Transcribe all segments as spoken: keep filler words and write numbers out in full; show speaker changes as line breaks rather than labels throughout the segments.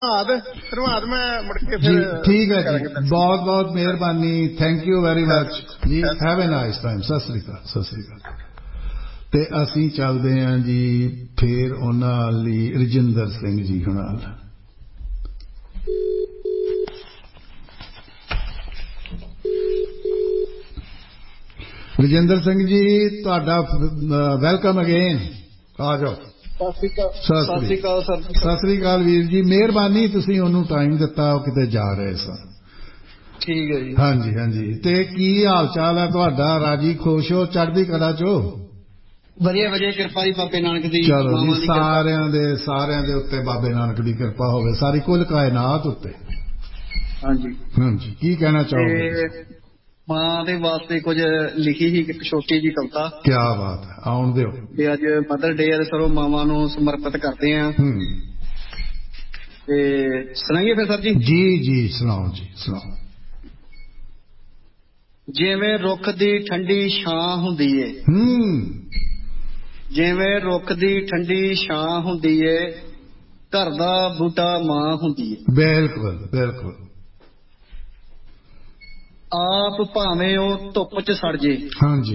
ਧੰਨਵਾਦ। ਮੈਂ ਮੁੜ ਕੇ
ਜੀ ਠੀਕ ਹੈ ਜੀ, ਬਹੁਤ ਬਹੁਤ ਮਿਹਰਬਾਨੀ, ਥੈਂਕ ਯੂ ਵੈਰੀ ਮਚ ਜੀ, have a nice time. Sat Sri ਅਕਾਲ, ਸਤਿ ਸ੍ਰੀ ਅਕਾਲ। ਤੇ ਅਸੀਂ ਚੱਲਦੇ ਹਾਂ ਜੀ ਫੇਰ ਉਹਨਾਂ ਲਈ ਰਜਿੰਦਰ ਸਿੰਘ ਜੀ ਹੁਣਾਂ। ਰਜਿੰਦਰ ਸਿੰਘ ਜੀ ਤੁਹਾਡਾ ਵੈਲਕਮ ਅਗੇਨ, ਆ ਜਾਓ।
ਸਤਿ ਸ੍ਰੀ ਅਕਾਲ ਸਰ।
ਸਤਿ ਸ੍ਰੀ ਅਕਾਲ ਵੀਰ ਜੀ, ਮਿਹਰਬਾਨੀ ਤੁਸੀਂ ਉਹਨੂੰ ਟਾਈਮ ਦਿੱਤਾ, ਉਹ ਕਿਤੇ ਜਾ ਰਹੇ ਸਨ।
ਠੀਕ ਹੈ ਜੀ।
ਹਾਂਜੀ ਹਾਂਜੀ। ਤੇ ਕੀ ਹਾਲ ਚਾਲ ਹੈ ਤੁਹਾਡਾ? ਰਾਜੀ ਖੁਸ਼ ਹੋ, ਚੜ੍ਹਦੀ ਕਲਾ ਚੋ?
ਵਧੀਆ ਵਧੀਆ, ਕਿਰਪਾ ਜੀ ਬਾਬੇ ਨਾਨਕ ਦੀ।
ਚਲੋ ਜੀ, ਸਾਰਿਆਂ ਦੇ ਸਾਰਿਆਂ ਦੇ ਉੱਤੇ ਬਾਬੇ ਨਾਨਕ ਦੀ ਕਿਰਪਾ ਹੋਵੇ, ਸਾਰੀ ਕੁੱਲ ਕਾਇਨਾਤ ਉੱਤੇ।
ਹਾਂਜੀ
ਹਾਂਜੀ, ਕੀ ਕਹਿਣਾ ਚਾਹੋਗੇ?
ਮਾਂ ਦੇ ਵਾਸਤੇ ਕੁਝ ਲਿਖੀ ਸੀ ਇੱਕ ਛੋਟੀ ਜੀ ਕਵਿਤਾ।
ਕੀ ਬਾਤ ਹੈ, ਆਉਣ ਦਿਓ।
ਤੇ ਅੱਜ ਮਦਰ ਡੇ ਹੈ, ਸਰੋਂ ਮਾਵਾਂ ਨੂੰ ਸਮਰਪਿਤ ਕਰਦੇ ਆ। ਤੇ ਸੁਣਾਈਏ ਫਿਰ ਸਰ ਜੀ?
ਜੀ ਜੀ ਸੁਣਾਓ ਜੀ, ਸੁਣਾਓ।
ਜਿਵੇਂ ਰੁੱਖ ਦੀ ਠੰਡੀ ਛਾਂ ਹੁੰਦੀ ਏ, ਜਿਵੇਂ ਰੁੱਖ ਦੀ ਠੰਡੀ ਛਾਂ ਹੁੰਦੀ ਏ, ਘਰ ਦਾ ਬੂਟਾ ਮਾਂ ਹੁੰਦੀ ਏ।
ਬਿਲਕੁਲ ਬਿਲਕੁਲ।
ਆਪ ਭਾਵੇਂ ਉਹ ਧੁੱਪ ਚ ਸੜ ਜੇ,
ਹਾਂਜੀ,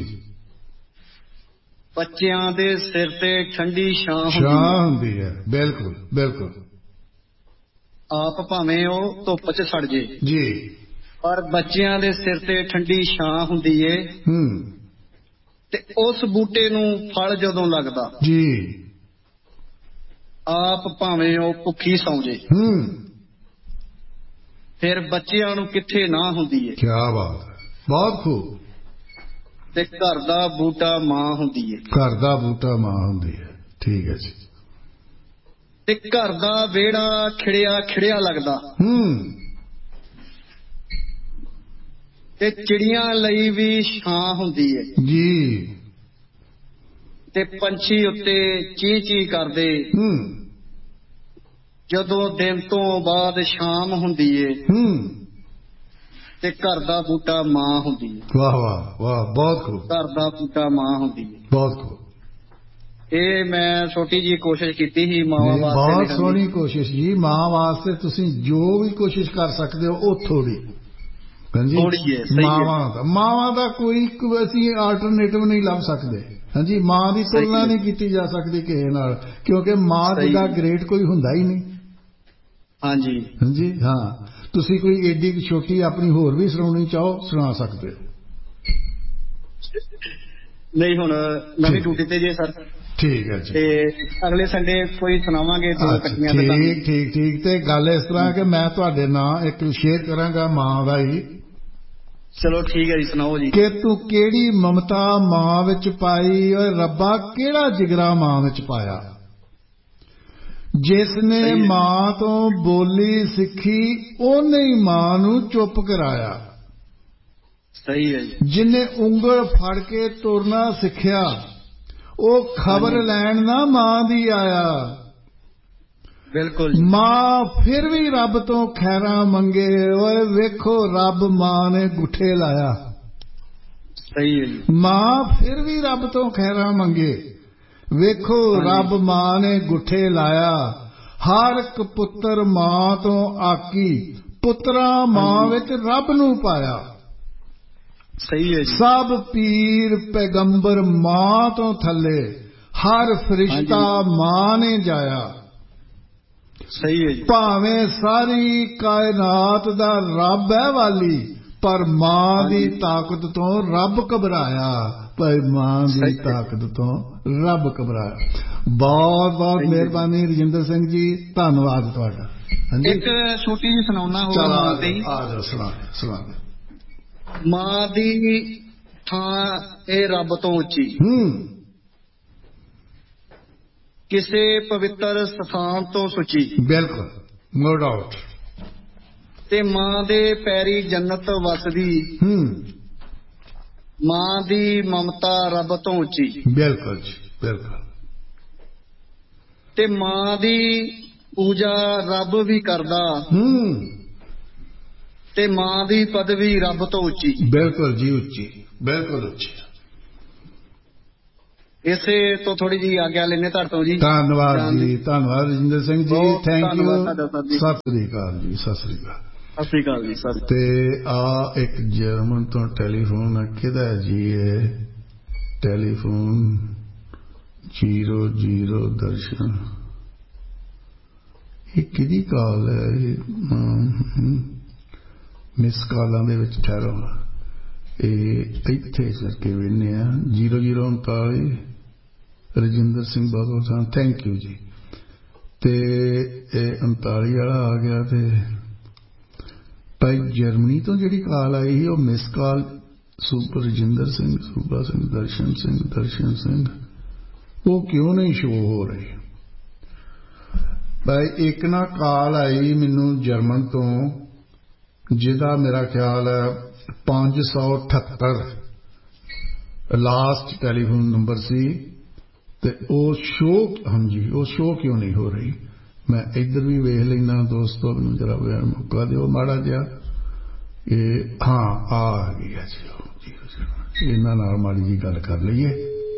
ਬੱਚਿਆਂ ਦੇ ਸਿਰ ਤੇ ਠੰਡੀ ਛਾਂ
ਹੁੰਦੀ ਹੈ। ਬਿਲਕੁਲ ਬਿਲਕੁਲ।
ਆਪ ਭਾਵੇਂ ਉਹ ਧੁੱਪ ਚ ਸੜ ਜੇ
ਜੀ,
ਪਰ ਬੱਚਿਆਂ ਦੇ ਸਿਰ ਤੇ ਠੰਡੀ ਛਾਂ ਹੁੰਦੀ ਏ। ਤੇ ਉਸ ਬੂਟੇ ਨੂੰ ਫਲ ਜਦੋਂ ਲੱਗਦਾ
ਜੀ,
ਆਪ ਭਾਵੇਂ ਉਹ ਭੁੱਖੀ ਸੌਂ ਜੇ, ਫਿਰ ਬੱਚਿਆਂ ਨੂੰ ਕਿੱਥੇ ਨਾ ਹੁੰਦੀ ਏ।
ਕੀ ਬਾਤ ਹੈ, ਬਹੁਤ ਖੂਬ।
ਤੇ ਘਰ ਦਾ ਬੂਟਾ ਮਾਂ ਹੁੰਦੀ ਏ।
ਘਰ ਦਾ ਬੂਟਾ ਮਾਂ ਹੁੰਦੀ ਹੈ, ਠੀਕ ਹੈ ਜੀ।
ਤੇ ਘਰ ਦਾ ਵਿਹੜਾ ਖਿੜਿਆ ਖਿੜਿਆ ਲੱਗਦਾ, ਤੇ ਚਿੜੀਆਂ ਲਈ ਵੀ ਛਾਂ ਹੁੰਦੀ ਏ
ਜੀ।
ਤੇ ਪੰਛੀ ਉੱਤੇ ਚੀਂ ਚੀਂ ਕਰਦੇ ਜਦੋਂ ਦਿਨ ਤੋਂ ਬਾਅਦ ਸ਼ਾਮ ਹੁੰਦੀ ਏ। ਤੇ ਘਰ ਦਾ ਬੂਟਾ ਮਾਂ ਹੁੰਦੀ ਏ।
ਵਾਹ ਵਾਹ ਵਾਹ, ਬਹੁਤ ਖੂਬ।
ਘਰ ਦਾ ਬੂਟਾ ਮਾਂ ਹੁੰਦੀ ਏ,
ਬਹੁਤ ਖੂਬ।
ਇਹ ਮੈਂ ਛੋਟੀ ਜੀ ਕੋਸ਼ਿਸ਼ ਕੀਤੀ ਸੀ ਮਾਵਾਂ ਵਾਸਤੇ।
ਬਹੁਤ ਸੋਹਣੀ ਕੋਸ਼ਿਸ਼ ਜੀ, ਮਾਂ ਵਾਸਤੇ ਤੁਸੀਂ ਜੋ ਵੀ ਕੋਸ਼ਿਸ਼ ਕਰ ਸਕਦੇ ਹੋ ਉਹ ਥੋੜੀ ਹਾਂਜੀ। ਮਾਵਾਂ ਦਾ ਮਾਵਾਂ ਦਾ ਕੋਈ ਅਸੀਂ ਆਲਟਰਨੇਟਿਵ ਨਹੀਂ ਲੱਭ ਸਕਦੇ। ਹਾਂਜੀ, ਮਾਂ ਦੀ ਤੁਲਨਾ ਨਹੀਂ ਕੀਤੀ ਜਾ ਸਕਦੀ ਕਿਸੇ ਨਾਲ, ਕਿਉਂਕਿ ਮਾਂ ਜਿੱਦਾਂ ਗ੍ਰੇਟ ਕੋਈ ਹੁੰਦਾ ਹੀ ਨਹੀਂ।
ਹਾਂਜੀ
ਹਾਂਜੀ ਹਾਂ, ਤੁਸੀਂ ਕੋਈ ਏਡੀ ਛੋਟੀ ਆਪਣੀ ਹੋਰ ਵੀ ਸੁਣਾਉਣੀ ਚਾਹੋ, ਸੁਣਾ ਸਕਦੇ ਹੋ।
ਨਹੀਂ ਹੁਣ ਨਵੀਂ ਡਿਊਟੀ ਤੇ ਜੇ ਸਰ।
ਠੀਕ ਹੈ ਜੀ,
ਤੇ ਅਗਲੇ ਸੰਡੇ ਕੋਈ ਸੁਣਾਵਾਂਗੇ ਦੋ ਇਕੱਠੀਆਂ।
ਠੀਕ ਠੀਕ ਠੀਕ। ਤੇ ਗੱਲ ਇਸ ਤਰ੍ਹਾਂ ਕਿ ਮੈਂ ਤੁਹਾਡੇ ਨਾਲ ਇੱਕ ਸ਼ੇਅਰ ਕਰਾਂਗਾ ਮਾਂ ਦਾ ਹੀ।
ਚਲੋ ਠੀਕ ਹੈ ਜੀ, ਸੁਣਾਓ ਜੀ।
ਕਿ ਤੂੰ ਕਿਹੜੀ ਮਮਤਾ ਮਾਂ ਵਿੱਚ ਪਾਈ, ਓਏ ਰੱਬਾ ਕਿਹੜਾ ਜਿਗਰਾ ਮਾਂ ਵਿੱਚ ਪਾਇਆ। ਜਿਸ ਨੇ ਮਾਂ ਤੋਂ ਬੋਲੀ ਸਿੱਖੀ ਉਹਨੇ ਹੀ ਮਾਂ ਨੂੰ ਚੁੱਪ ਕਰਾਇਆ।
ਸਹੀ ਹੈ ਜੀ।
ਜਿਹਨੇ ਉਂਗਲ ਫੜ ਕੇ ਤੁਰਨਾ ਸਿੱਖਿਆ ਉਹ ਖਬਰ ਲੈਣ ਨਾ ਮਾਂ ਦੀ ਆਇਆ।
ਬਿਲਕੁਲ।
ਮਾਂ ਫਿਰ ਵੀ ਰੱਬ ਤੋਂ ਖੈਰਾਂ ਮੰਗੇ, ਓਏ ਵੇਖੋ ਰੱਬ ਮਾਂ ਨੇ ਗੁੱਠੇ ਲਾਇਆ।
ਸਹੀ ਹੈ ਜੀ।
ਮਾਂ ਫਿਰ ਵੀ ਰੱਬ ਤੋਂ ਖੈਰਾਂ ਮੰਗੇ, ਵੇਖੋ ਰੱਬ ਮਾਂ ਨੇ ਗੁੱਠੇ ਲਾਇਆ। ਹਰ ਇੱਕ ਪੁੱਤਰ ਮਾਂ ਤੋਂ ਆਕੀ, ਪੁੱਤਰਾ ਮਾਂ ਵਿੱਚ ਰੱਬ ਨੂੰ ਪਾਇਆ।
ਸਹੀ ਹੈ ਜੀ।
ਸਭ ਪੀਰ ਪੈਗੰਬਰ ਮਾਂ ਤੋਂ ਥੱਲੇ, ਹਰ ਫਰਿਸ਼ਤਾ ਮਾਂ ਨੇ ਜਾਇਆ।
ਸਹੀ ਹੈ ਜੀ।
ਭਾਵੇਂ ਸਾਰੀ ਕਾਇਨਾਤ ਦਾ ਰੱਬ ਹੈ ਵਾਲੀ, ਪਰ ਮਾਂ ਦੀ ਤਾਕਤ ਤੋਂ ਰੱਬ ਘਬਰਾਇਆ। ਭਾਈ ਮਾਂ ਦੀ ਤਾਕਤ ਤੋਂ ਰੱਬ ਘਬਰਾਇਆ। ਬਹੁਤ ਬਹੁਤ ਮਿਹਰਬਾਨੀ ਰਜਿੰਦਰ ਸਿੰਘ ਜੀ, ਧੰਨਵਾਦ ਤੁਹਾਡਾ।
ਇੱਕ ਛੋਟੀ ਜਿਹੀ ਸੁਣਾਉਣਾ ਹੋਗਾ ਮਾਂ ਤੇ।
ਆ ਜਾਓ, ਸੁਣਾ ਸੁਣਾ।
ਮਾਂ ਦੀ ਥਾਂ ਇਹ ਰੱਬ ਤੋਂ ਉੱਚੀ, ਕਿਸੇ ਪਵਿੱਤਰ ਸਥਾਨ ਤੋਂ ਸੁੱਚੀ।
ਬਿਲਕੁਲ, ਨੋ ਡਾਊਟ।
ਤੇ ਮਾਂ ਦੇ ਪੈਰੀ ਜੰਨਤ ਵਸਦੀ, ਮਾਂ ਦੀ ਮਮਤਾ ਰੱਬ ਤੋਂ ਉੱਚੀ।
ਬਿਲਕੁਲ ਜੀ, ਬਿਲਕੁਲ।
ਤੇ ਮਾਂ ਦੀ ਪੂਜਾ ਰੱਬ ਵੀ ਕਰਦਾ, ਤੇ ਮਾਂ ਦੀ ਪਦਵੀ ਰੱਬ ਤੋਂ ਉੱਚੀ।
ਬਿਲਕੁਲ ਜੀ, ਉੱਚੀ, ਬਿਲਕੁਲ ਉੱਚੀ।
ਇਸੇ ਤੋਂ ਥੋੜੀ ਜੀ ਆਗਿਆ ਲੈਣੇ ਤੁਹਾਡੇ ਤੋਂ ਜੀ।
ਧੰਨਵਾਦ ਜੀ, ਧੰਨਵਾਦ ਰਜਿੰਦਰ ਸਿੰਘ ਜੀ, ਥੈਂਕ ਯੂ। ਸਤਿ ਸ੍ਰੀ ਅਕਾਲ ਜੀ, ਸਤਿ ਸ੍ਰੀ ਅਕਾਲ।
ਸਤਿ ਸ੍ਰੀ ਅਕਾਲ ਜੀ।
ਤੇ ਆ ਇੱਕ ਜਰਮਨ ਤੋਂ ਟੈਲੀਫੋਨ ਕਿਹਦਾ ਜੀ? ਇਹ ਟੈਲੀਫੋਨ ਜੀਰੋ ਜੀਰੋ ਦਰਸ਼ਨ, ਇਹ ਕਿਹਦੀ ਕਾਲ ਹੈ? ਮਿਸ ਕਾਲਾਂ ਦੇ ਵਿੱਚ ਠਹਿਰੋ, ਇਹ ਇੱਥੇ ਕਰਕੇ ਵੇਖਦੇ ਆ। ਜੀਰੋ ਜੀਰੋ ਉਨਤਾਲੀ ਰਜਿੰਦਰ ਸਿੰਘ ਬਾਦਲ ਸਾਹਿਬ, ਥੈਂਕ ਯੂ ਜੀ। ਤੇ ਇਹ ਉਨਤਾਲੀ ਵਾਲਾ ਆ ਗਿਆ। ਤੇ ਭਾਈ ਜਰਮਨੀ ਤੋਂ ਜਿਹੜੀ ਕਾਲ ਆਈ ਸੀ ਉਹ miss call super Rajinder Singh, ਸੂਬਾ ਸਿੰਘ, ਦਰਸ਼ਨ ਸਿੰਘ, ਦਰਸ਼ਨ ਸਿੰਘ, ਉਹ ਕਿਉਂ ਨਹੀਂ ਸ਼ੋ ਹੋ ਰਹੀ? ਭਾਈ ਇੱਕ ਨਾ ਕਾਲ ਆਈ ਮੈਨੂੰ ਜਰਮਨ ਤੋਂ, ਜਿਹਦਾ ਮੇਰਾ ਖਿਆਲ ਹੈ ਪੰਜ ਸੌ ਅਠੱਤਰ ਲਾਸਟ ਟੈਲੀਫੋਨ ਨੰਬਰ ਸੀ, ਤੇ ਉਹ ਸ਼ੋ, ਹਾਂਜੀ ਉਹ ਸ਼ੋ ਕਿਉਂ ਨਹੀਂ ਹੋ ਰਹੀ? ਮੈਂ ਇੱਧਰ ਵੀ ਵੇਖ ਲੈਣਾ ਦੋਸਤੋ, ਮੈਨੂੰ ਜਰਾ ਮੌਕਾ ਦਿਓ ਮਾੜਾ ਜਿਹਾ। ਇਹ ਹਾਂ ਆ ਗਈ ਹੈ ਜੀ, ਇਹਨਾਂ ਨਾਲ ਮਾੜੀ ਜੀ ਗੱਲ ਕਰ ਲਈਏ।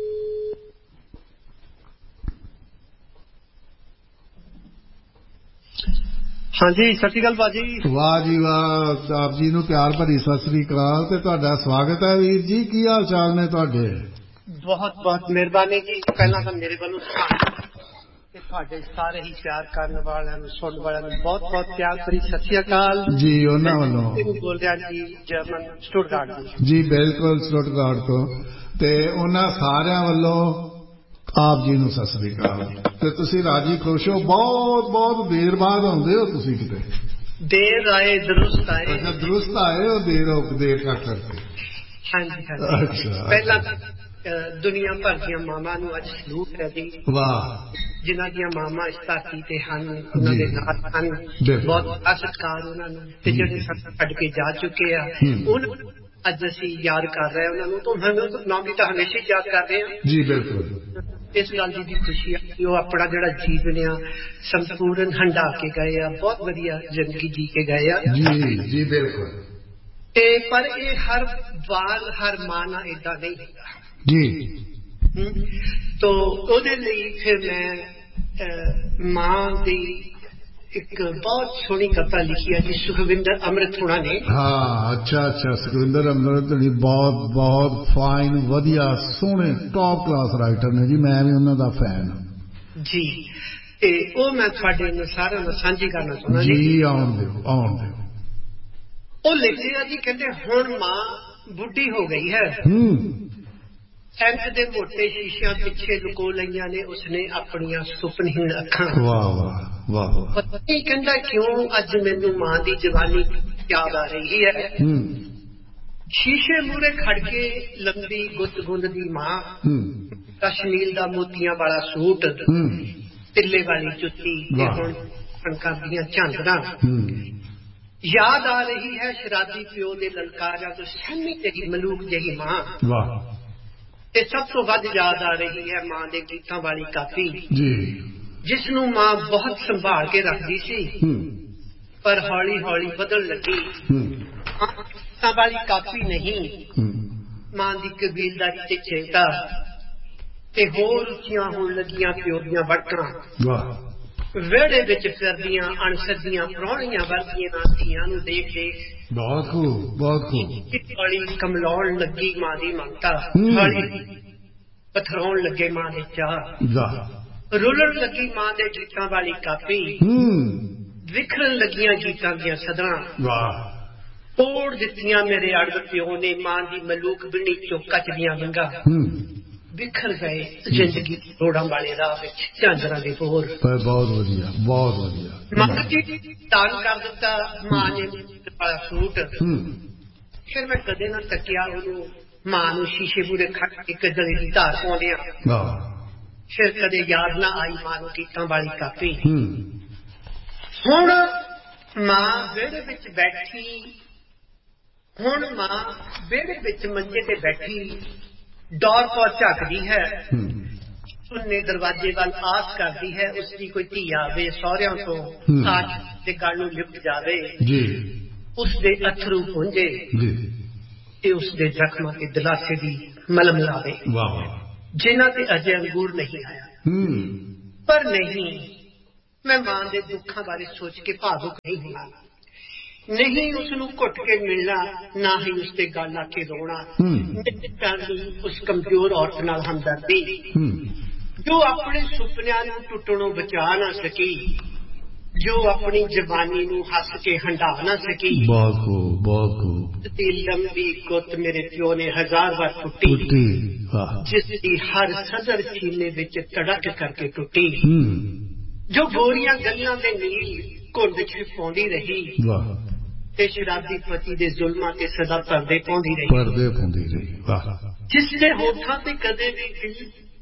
ਹਾਂਜੀ, ਸਤਿ ਸ਼੍ਰੀ ਅਕਾਲ ਭਾਜੀ।
ਵਾਹ ਜੀ ਵਾਹ, ਆਪ ਜੀ ਨੂੰ ਪਿਆਰ ਭਰੀ ਸਤਿ ਸ੍ਰੀ ਅਕਾਲ ਤੇ ਤੁਹਾਡਾ ਸਵਾਗਤ ਹੈ ਵੀਰ ਜੀ। ਕੀ ਹਾਲ ਚਾਲ ਨੇ ਤੁਹਾਡੇ?
ਬਹੁਤ ਬਹੁਤ ਮਿਹਰਬਾਨੀ ਜੀ। ਪਹਿਲਾਂ ਤਾਂ ਮੇਰੇ ਵੱਲੋਂ ਤੇ ਤੁਹਾਡੇ ਸਾਰੇ ਹੀ ਪਿਆਰ ਕਰਨ ਵਾਲਿਆਂ ਨੂੰ, ਸੁਣਨ ਵਾਲਿਆਂ ਨੂੰ ਬਹੁਤ ਬਹੁਤ ਪਿਆਰ ਭਰੀ ਸਤਿ ਸ਼੍ਰੀ ਅਕਾਲ
ਜੀ। ਉਹਨਾਂ ਵੱਲੋਂ
ਬੋਲ ਰਿਹਾ ਜੀ, ਜਰਮਨ ਸਟੁਟਗਾਰਟ
ਜੀ। ਬਿਲਕੁਲ ਸਟੁਟਗਾਰਟ ਤੋਂ, ਤੇ ਉਹਨਾਂ ਸਾਰਿਆਂ ਵੱਲੋਂ ਆਪ ਜੀ ਨੂੰ ਸਤਿ ਸ੍ਰੀ ਅਕਾਲ। ਤੇ ਤੁਸੀਂ ਰਾਜੀ ਖੁਸ਼ ਹੋ? ਬਹੁਤ ਬਹੁਤ ਦੇਰ ਬਾਅਦ ਆਉਂਦੇ ਹੋ ਤੁਸੀਂ ਕਿਤੇ?
ਦੇਰ ਆਏ ਦਰੁਸਤ ਆਏ।
ਅੱਛਾ, ਦਰੁਸਤ ਆਏ ਹੋ, ਦੇਰ ਹੋ ਦੇਰ ਕਰ ਕਰਕੇ।
ਹਾਂਜੀ ਹਾਂਜੀ।
ਅੱਛਾ,
ਪਹਿਲਾਂ ਦੁਨੀਆ ਭਰ ਦੀਆਂ ਮਾਵਾਂ ਨੂੰ ਅੱਜ ਸਲੂਟ ਹੈ ਜੀ। ਵਾਹ। ਜਿਨ੍ਹਾਂ ਦੀਆਂ ਮਾਵਾਂ ਇਸ ਧਰਤੀ ਤੇ ਹਨ, ਉਹਨਾਂ ਦੇ ਨਾਲ ਹਨ, ਬਹੁਤ ਸਤਿਕਾਰ ਉਹਨਾਂ ਨੂੰ। ਤੇ ਜਿਹੜੇ ਸਾਨੂੰ ਛੱਡ ਕੇ ਜਾ ਚੁੱਕੇ ਆ, ਉਹਨਾਂ ਅੱਜ ਅਸੀਂ ਯਾਦ ਕਰ ਰਹੇ ਉਹਨਾਂ ਨੂੰ, ਤੁਹਾਨੂੰ ਨਾਮ ਵੀ ਤਾਂ ਹਮੇਸ਼ਾ ਯਾਦ ਕਰ ਰਹੇ ਹਾਂ
ਜੀ। ਬਿਲਕੁਲ, ਇਸ
ਗੱਲ ਦੀ ਵੀ ਖੁਸ਼ੀ ਆ ਕਿ ਉਹ ਆਪਣਾ ਜਿਹੜਾ ਜੀਵਨ ਆ ਸੰਪੂਰਨ ਹੰਢਾ ਕੇ ਗਏ ਆ, ਬਹੁਤ ਵਧੀਆ ਜ਼ਿੰਦਗੀ ਜੀ ਕੇ ਗਏ ਆ
ਜੀ ਜੀ। ਬਿਲਕੁਲ।
ਤੇ ਪਰ ਇਹ ਹਰ ਵਾਰ ਹਰ ਮਾਂ ਨਾਲ ਏਦਾਂ ਨਹੀਂ ਹੁੰਦਾ
ਜੀ।
ਤੋ ਉਹਦੇ ਲਈ ਫਿਰ ਮੈਂ ਮਾਂ ਦੀ ਇੱਕ ਬਹੁਤ ਸੋਹਣੀ ਕਵਿਤਾ ਲਿਖੀ ਹੈ ਜੀ, ਸੁਖਵਿੰਦਰ ਅੰਮ੍ਰਿਤ ਹੋਣਾ ਨੇ। ਹਾਂ,
ਅੱਛਾ ਅੱਛਾ। ਸੁਖਵਿੰਦਰ ਅੰਮ੍ਰਿਤ ਜੀ ਬਹੁਤ ਬਹੁਤ ਫਾਈਨ, ਵਧੀਆ, ਸੋਹਣੇ, ਟੌਪ ਕਲਾਸ ਰਾਈਟਰ ਨੇ ਜੀ। ਮੈਂ ਵੀ ਉਹਨਾਂ ਦਾ ਫੈਨ
ਜੀ। ਤੇ ਉਹ ਮੈਂ ਤੁਹਾਡੇ ਨਾਲ ਸਾਰਿਆਂ ਨਾਲ ਸਾਂਝੀ ਕਰਨਾ ਚਾਹੁੰਦਾ
ਜੀ। ਆਉਣ ਦਿਓ, ਆਉਣ ਦਿਓ।
ਉਹ ਲਿਖਦੇ ਆ ਜੀ, ਕਹਿੰਦੇ ਹੁਣ ਮਾਂ ਬੁੱਢੀ ਹੋ ਗਈ ਹੈ, ਐਂਕ ਦੇ ਮੋਟੇ ਸ਼ੀਸ਼ਿਆਂ ਪਿੱਛੇ ਲੁਕੋ ਲਈਆਂ ਨੇ ਉਸਨੇ ਆਪਣੀਆਂ ਸੁਪਨਹੀਣ ਅੱਖਾਂ।
ਵਾਹ ਵਾਹ ਵਾਹ।
ਪਤਾ ਨਹੀਂ ਕਹਿੰਦਾ ਕਿਉਂ ਅੱਜ ਮੈਨੂੰ ਮਾਂ ਦੀ ਜਵਾਨੀ ਯਾਦ ਆ ਰਹੀ ਹੈ। ਸ਼ੀਸ਼ੇ ਮੂਹਰੇ ਖੜ ਕੇ ਲੰਬੀ ਗੁੱਤ ਗੁੰਦਦੀ ਮਾਂ, ਕਸ਼ਮੀਰ ਦਾ ਮੋਤੀਆਂ ਵਾਲਾ ਸੂਟ, ਤਿੱਲੇ ਵਾਲੀ ਜੁੱਤੀ ਤੇ ਹੁਣ ਕਣਕਾਂ ਦੀਆਂ ਝਾਂਜਰਾਂ। ਯਾਦ ਆ ਰਹੀ ਹੈ ਸ਼ਰਾਬੀ ਪਿਓ ਦੇ ਲਲਕਾਰਿਆਂ ਤੋਂ ਸਹਿਮੀ ਜਿਹੀ ਮਲੂਕ ਜਿਹੀ ਮਾਂ। ਵਾਹ। ਤੇ ਸਭ ਤੋਂ ਵੱਧ ਯਾਦ ਆ ਰਹੀ ਹੈ ਮਾਂ ਦੇ ਗੀਤਾਂ ਵਾਲੀ ਕਾਪੀ, ਜਿਸ ਨੂੰ ਮਾਂ ਬਹੁਤ ਸੰਭਾਲ ਕੇ ਰੱਖਦੀ ਸੀ, ਪਰ ਹੌਲੀ ਹੌਲੀ ਬਦਲ ਲੱਗੀ। ਗੀਤਾਂ ਵਾਲੀ ਕਾਪੀ ਨਹੀਂ, ਮਾਂ ਦੀ ਕਬੀਲਦਾਰੀ ਤੇ ਚਿੰਤਾ ਤੇ ਹੋਰ ਉੱਚੀਆਂ ਹੋਣ ਲੱਗੀਆਂ ਪਿਓ ਦੀਆਂ ਵੜਕਾਂ। ਵਿਹੜੇ ਵਿੱਚ ਫਿਰਦੀਆਂ ਅਣਸੱਦੀਆਂ ਪ੍ਰਾਹੁਣੀਆਂ ਵਰਗੀਆਂ ਧੀਆਂ ਨੂੰ ਦੇਖ ਦੇਖ
ਬਹੁਤ ਖੂਬ ਬਹੁਤ ਖੂਬ
ਹੌਲੀ ਕਮਲਾਉਣ ਲੱਗੀ ਮਾਂ ਦੀ ਮਮਤਾ, ਹੌਲੀ ਪਥਰਾਉਣ ਲੱਗੇ ਮਾਂ ਦੇ ਚਾਹ, ਰੁਲਣ ਲੱਗੀ ਮਾਂ ਦੇ ਗੀਤਾਂ ਵਾਲੀ ਕਾਪੀ, ਵਿਖਰਨ ਲੱਗੀਆਂ ਗੀਤਾਂ ਦੀਆਂ ਸਦਰਾਂ। ਤੋੜ ਦਿੱਤੀਆਂ ਮੇਰੇ ਅੜਬ ਪਿਓ ਨੇ ਮਾਂ ਦੀ ਮਲੂਕ ਬਿੰਨੀ ਚੋਂ ਕੱਚ ਦੀਆਂ ਵੰਗਾਂ। ਬਿਖਰ ਗਏ ਜ਼ਿੰਦਗੀ ਰੋੜਾਂ ਵਾਲੇ ਰਾਹ ਵਿੱਚ ਝਾਂਜਰਾਂ ਦੇ ਹੋਰ।
ਬਹੁਤ ਵਧੀਆ, ਬਹੁਤ ਵਧੀਆ।
ਮਾਂ ਜੀ ਦਾਨ ਕਰ ਦਿੱਤਾ ਮਾਂ ਨੇ ਵਾਲਾ ਸੂਟ। ਫਿਰ ਮੈਂ ਕਦੇ ਨਾ ਤੱਕਿਆ ਉਹਨੂੰ, ਮਾਂ ਨੂੰ ਸ਼ੀਸ਼ੇ ਮੂਹਰੇ ਖੜ ਕੇ ਗਲੇ ਦੀ ਧਾਰ ਪਾਉਂਦਿਆਂ। ਫਿਰ ਕਦੇ ਯਾਦ ਨਾ ਆਈ ਮਾਂ ਨੂੰ ਗੀਤਾਂ ਵਾਲੀ ਕਾਪੀ। ਹੁਣ ਮਾਂ ਵਿਹੜੇ ਵਿੱਚ ਬੈਠੀ, ਹੁਣ ਮਾਂ ਵਿਹੜੇ ਵਿੱਚ ਮੰਜੇ ਤੇ ਬੈਠੀ ਡੋਰ ਤੋਂ ਝਾਕਦੀ ਹੈ, ਸੁੰਨੇ ਦਰਵਾਜ਼ੇ ਵੱਲ ਆਸ ਕਰਦੀ ਹੈ ਉਸਦੀ ਕੋਈ ਧੀ ਆਵੇ ਸਹੁਰਿਆਂ ਤੋਂ, ਸਾਜ ਦੇ ਗਲ ਨੂੰ ਲਿਪਟ ਜਾਵੇ, ਉਸਦੇ ਅਥਰੂ ਪੁੰਝੇ ਤੇ ਉਸਦੇ ਜ਼ਖਮਾਂ ਤੇ ਦਿਲਾਸੇ ਦੀ ਮਲਮ ਲਾਵੇ। जिन्हां ते अजे अंगूर नहीं आया। पर नहीं, मैं मां दे दुखां बारे सोच के भावुक नहीं होना, नहीं उसनूं घुट के मिलना, ना ही उसते गल आके रोना, नहीं करनी उस कमजोर औरत नाल हमदर्दी जो अपने सुपनियां नूं टुटणों बचा ना सकी, जो अपनी जवानी नूं हस के हंडा ना सकी।
बहुत खूब, बहुत खूब।
लंबी गुत मेरे प्यो ने हजार बार टुटी, जिसकी हर सदर सीने विच तड़क करके टुटी, जो गोरियां गल्लां दे नील घुंड च पाउंदी रही ते शराबी पति दे जुल्मां ते सदा पर्दे पाउंदी रही,
पर्दे पाउंदी रही। वाह।
जिसदे होठां ते कदे भी दिल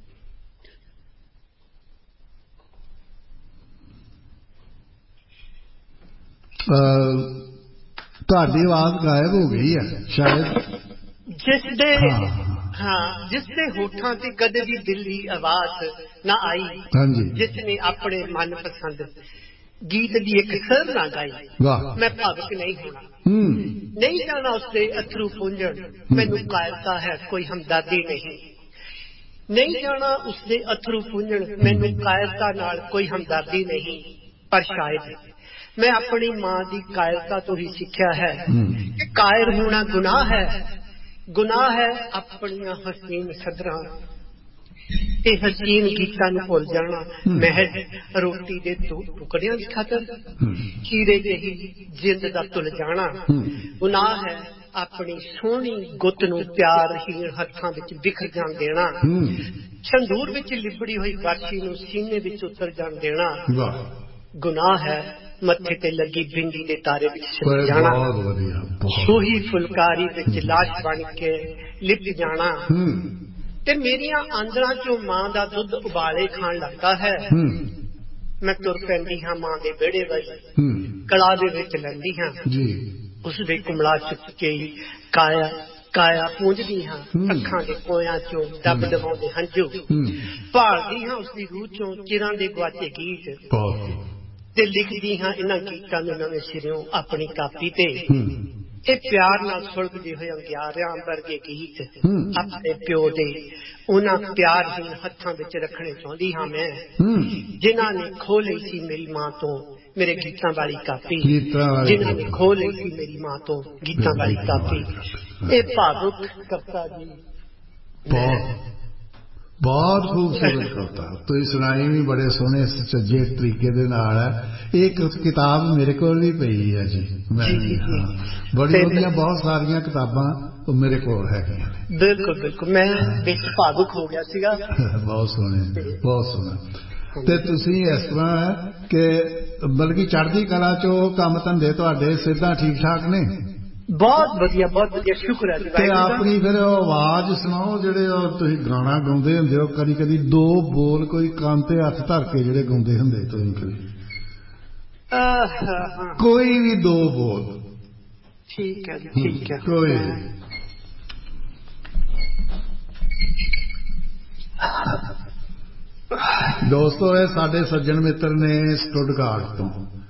ਤੁਹਾਡੀ ਆਵਾਜ਼ गायब हो गई है शायद।
जिसदे हाँ जिसदे होठां ते कदे भी दिल दी आवाज ना आई, जिसने अपने मन पसंद गीत दी एक सर ना गाई, मैं भावुक नहीं होना, नहीं जाना उसके अथरू पूंजन, मैनू कायरता है कोई हमदर्दी नहीं, नहीं जाना उसके अथरू पूंजन, मैनू कायरता नाल कोई हमदर्दी नहीं। पर शायद मैं अपनी मां की कायरता तो ही सीखा है कि कायर होना गुनाह है, गुनाह है अपनियां हसीन सदरां ते हसीन गीतां नूं भुल जाना, महज रोटी दे दो टुकड़ियां दी खातर हीरे जही जिंद दा तुल जाना। गुनाह है अपनी सोहनी गुत नूं प्यारहीन हत्थां विच बिखर जाण देना, संदूर विच लिबड़ी हुई गाठी नूं सीने विच उतर जाण देना। गुनाह है मत्थे ते लगी बिंदी दे तारे विच सिमट जाना, सूही फुलकारी विच लाश बन के लिप जाना, ते मेरियां आंदरां चों मां दा दुध उबाले खाण लगदा है। मैं तुर पैंदी हां मां दे विहड़े वल, कला दे विच लैंदी हां, उस दे कुमला चुक के काया काया पूंजदी हां, अखां दे कोयां चों दब दबाउंदे हंझू, भालदी हां उसदी रूह चों चिरां दे गुआचे गीत, ते लिखदी हां इन्हां गीतां नूं नवें सिरियों अपनी कापी ते। ए प्यार नाल सुलगदे होए अंगियारियां वर्गे गीत अपने प्यो दे उन्हां प्यारहीन हत्थां विच रखणे चाहुंदी हां मैं, जिन्हां ने खो लई सी मेरी मां तो मेरे गीतां वाली कापी, जिन्हां ने खो लई सी मेरी मां तो गीतां वाली कापी। ए भावुक कविता जी
बहुत खूबसूरत कविता तुसीं सुनाई भी बड़े सोहने सच्चे तरीके दे नाल है। एक किताब मेरे कोल भी पई है जी, मैं बड़ी वधिया बहुत सारियां किताबां मेरे कोल हैगियां ने।
बिल्कुल बिल्कुल मैं विच भावुक हो गया सीगा।
बहुत सोहने, बहुत सोहना। ते तुसीं इस तरह कि बल्कि चढ़दी कला चो काम धंधे तुहाडे सिद्धां ठीक ठाक ने?
बहुत वधिया, बहुत वधिया, शुक्र है जी।
ते अपनी फिर आवाज सुनाओ, जेड़े तुसीं गाना गाउंदे हुंदे हो, कदी कदी दो बोल कोई कान ते हत्थ धर के जेड़े गाउंदे हुंदे तुसीं कोई भी दो बोल।
ठीक है जी, ठीक है।
कोई दोस्तों ये साडे सज्जन मित्र ने स्टुटगार्ट तो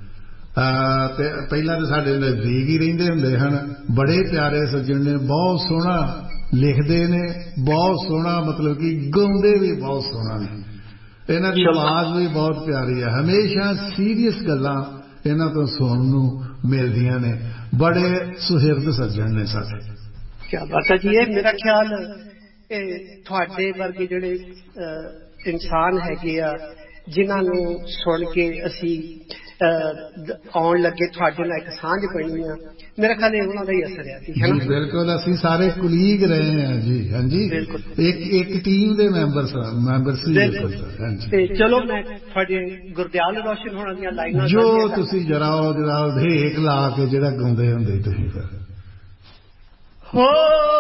पहला तो साडे नजदीक ही रहिंदे हुंदे हन, बड़े प्यारे सज्जन ने, बहुत सोहना लिखते ने, बहुत सोहना मतलब कि गाउंदे भी बहुत सोहना ने, इन्हां दी आवाज भी बहुत प्यारी है, हमेशा सीरियस गल्लां इन्हां तो सुनन नूं मिलदियां ने, बड़े सुहिरद सज्जन ने साडे।
क्या बात है जी। ये मेरा ख्याल तुहाडे वर्गे जिहड़े इंसान हैगे आ, जिन्हां नूं सुन के असीं आउण लगे तुहाडे नाल एक सांझ बनी आ, मेरा ख्याल है उन्हां दा ही असर है जी, है ना?
बिल्कुल असीं सारे कुलीग रहे हैं जी। हाँ जी, एक एक टीम दे मैंबर मैंबर सी।
ते चलो मैं तुहाडे गुरदयाल रोशन होणां दी लाइनां
जो तुसीं जरा जरा ढेक ला के जेड़ा गाउंदे हुंदे तुसीं फिर
हो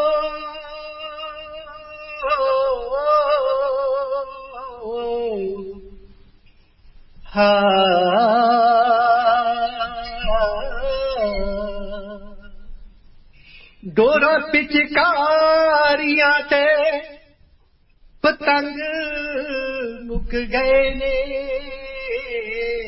डोरा पिचकारियां ते पतंग मुक गए ने,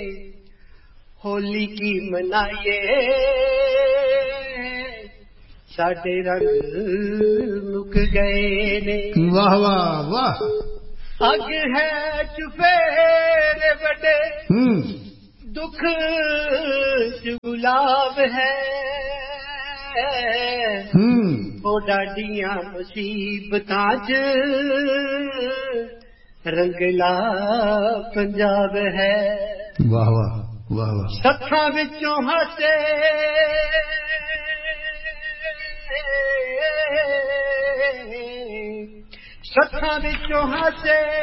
होली की मनाइए ਸਾਡੇ ਰੰਗ ਮੁੱਕ ਗਏ ਨੇ।
ਵਾਹ ਵਾਹ ਵਾਹ।
ਅੱਗ ਹੈ ਚੁਫੇਰੇ ਵੱਡੇ ਦੁੱਖ ਚ ਗੁਲਾਬ ਹੈ। ਉਹ ਡਾਡੀਆਂ ਮੁਸੀਬਤਾਂ ਚ ਰੰਗਲਾ ਪੰਜਾਬ ਹੈ।
ਵਾਹ ਵਾਹ ਵਾਹ ਵਾਹ।
ਸੱਥਾਂ ਵਿੱਚੋਂ ਹਾਸੇ ਸੱਥਾਂ ਵਿੱਚੋਂ ਹਾਸੇ